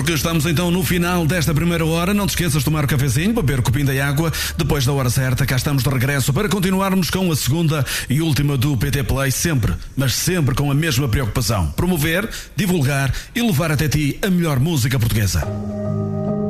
porque estamos então no final desta primeira hora. Não te esqueças de tomar o cafezinho, beber o copinho de água. Depois da hora certa, cá estamos de regresso para continuarmos com a segunda e última do PT Play, sempre, mas sempre com a mesma preocupação: promover, divulgar e levar até ti a melhor música portuguesa.